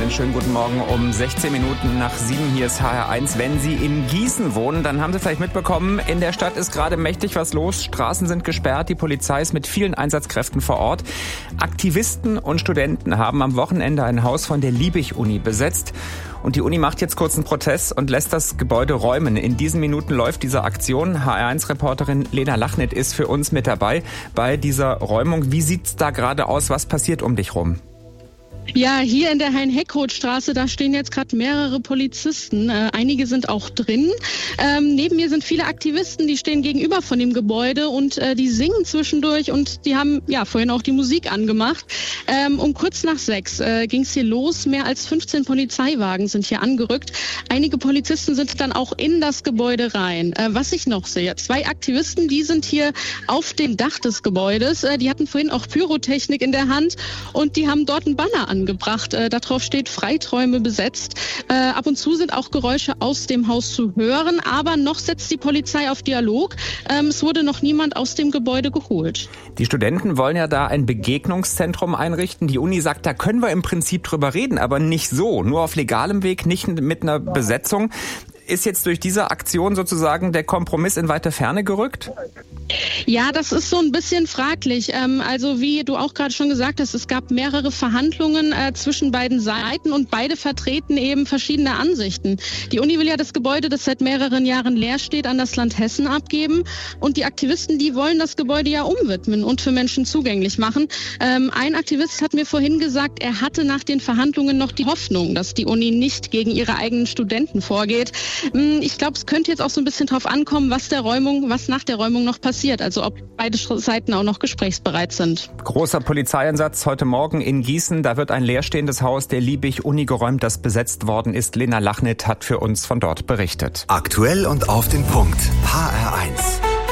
Einen schönen guten Morgen um 16 Minuten nach 7. Hier ist HR1. Wenn Sie in Gießen wohnen, dann haben Sie vielleicht mitbekommen, in der Stadt ist gerade mächtig was los. Straßen sind gesperrt, die Polizei ist mit vielen Einsatzkräften vor Ort. Aktivisten und Studenten haben am Wochenende ein Haus von der Liebig-Uni besetzt. Und die Uni macht jetzt kurz einen Protest und lässt das Gebäude räumen. In diesen Minuten läuft diese Aktion. HR1-Reporterin Lena Lachnet ist für uns mit dabei bei dieser Räumung. Wie sieht's da gerade aus? Was passiert um dich rum? Ja, hier in der Hein-Heckroth-Straße, da stehen jetzt gerade mehrere Polizisten. Einige sind auch drin. Neben mir sind viele Aktivisten, die stehen gegenüber von dem Gebäude und die singen zwischendurch und die haben ja vorhin auch die Musik angemacht. Um kurz nach 6 ging es hier los. Mehr als 15 Polizeiwagen sind hier angerückt. Einige Polizisten sind dann auch in das Gebäude rein. Was ich noch sehe, 2 Aktivisten, die sind hier auf dem Dach des Gebäudes. Die hatten vorhin auch Pyrotechnik in der Hand und die haben dort einen Banner angebracht. Darauf steht Freiträume besetzt. Ab und zu sind auch Geräusche aus dem Haus zu hören, aber noch setzt die Polizei auf Dialog. Es wurde noch niemand aus dem Gebäude geholt. Die Studenten wollen ja da ein Begegnungszentrum einrichten. Die Uni sagt, da können wir im Prinzip drüber reden, aber nicht so. Nur auf legalem Weg, nicht mit einer Besetzung. Ist jetzt durch diese Aktion sozusagen der Kompromiss in weite Ferne gerückt? Ja, das ist so ein bisschen fraglich. Also wie du auch gerade schon gesagt hast, es gab mehrere Verhandlungen zwischen beiden Seiten und beide vertreten eben verschiedene Ansichten. Die Uni will ja das Gebäude, das seit mehreren Jahren leer steht, an das Land Hessen abgeben. Und die Aktivisten, die wollen das Gebäude ja umwidmen und für Menschen zugänglich machen. Ein Aktivist hat mir vorhin gesagt, er hatte nach den Verhandlungen noch die Hoffnung, dass die Uni nicht gegen ihre eigenen Studenten vorgeht. Ich glaube, es könnte jetzt auch so ein bisschen drauf ankommen, was nach der Räumung noch passiert. Also ob beide Seiten auch noch gesprächsbereit sind. Großer Polizeieinsatz heute Morgen in Gießen. Da wird ein leerstehendes Haus der Liebig-Uni geräumt, das besetzt worden ist. Lena Lachnet hat für uns von dort berichtet. Aktuell und auf den Punkt. HR1.